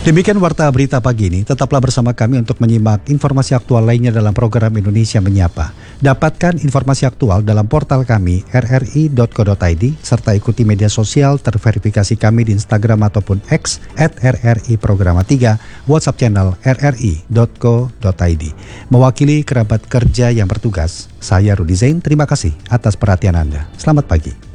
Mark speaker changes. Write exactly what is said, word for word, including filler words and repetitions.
Speaker 1: Demikian Warta Berita Pagi ini, tetaplah bersama kami untuk menyimak informasi aktual lainnya dalam program Indonesia Menyapa. Dapatkan informasi aktual dalam portal kami r r i dot co dot i d serta ikuti media sosial terverifikasi kami di Instagram ataupun X at r r i programa tiga, WhatsApp channel r r i dot co dot i d. Mewakili kerabat kerja yang bertugas, saya Rudi Zain, terima kasih atas perhatian Anda. Selamat pagi.